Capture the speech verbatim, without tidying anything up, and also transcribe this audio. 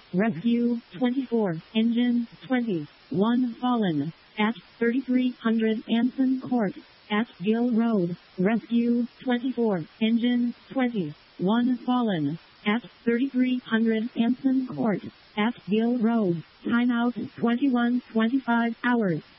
Rescue twenty-four, engine twenty, one fallen. At thirty-three hundred Anson Court, at Gill Road. Rescue twenty-four, engine twenty, one fallen. At thirty-three hundred Anson Court, at Gill Road. Timeout twenty-one twenty-five hours.